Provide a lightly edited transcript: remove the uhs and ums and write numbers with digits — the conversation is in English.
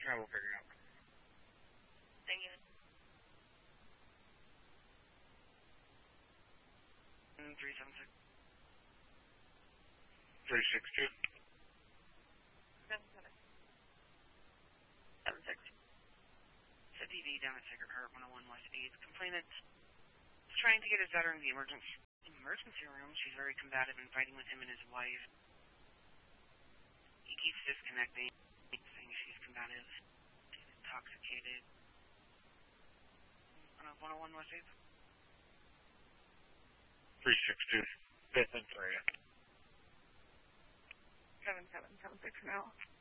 I will figure it out. Thank you. 376. 362. 77. 76. It's a DV down at Sacred Heart, 101 West 8th. Complainant is trying to get his daughter in the emergency room. She's very combative and fighting with him and his wife. He keeps disconnecting, saying she's combative and intoxicated. 101 West 8th. 362. 5th and 3rd. 7776 now.